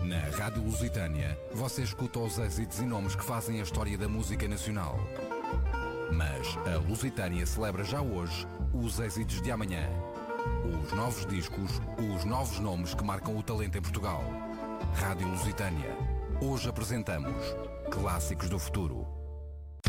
Na Rádio Lusitânia, você escuta os êxitos e nomes que fazem a história da música nacional. Mas a Lusitânia celebra já hoje os êxitos de amanhã. Os novos discos, os novos nomes que marcam o talento em Portugal. Rádio Lusitânia. Hoje apresentamos Clássicos do Futuro.